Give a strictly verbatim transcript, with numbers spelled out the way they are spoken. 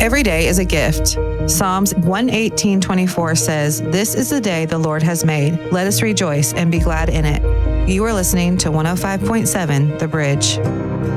Every day is a gift. Psalms one eighteen twenty-four says, "This is the day the Lord has made. Let us rejoice and be glad in it." You are listening to one oh five point seven The Bridge.